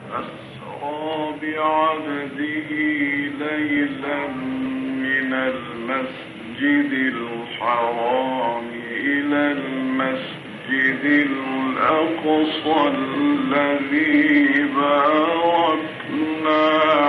أسرى بعبده ليلا من المسجد الحرام إلى المسجد الأقصى الذي باركنا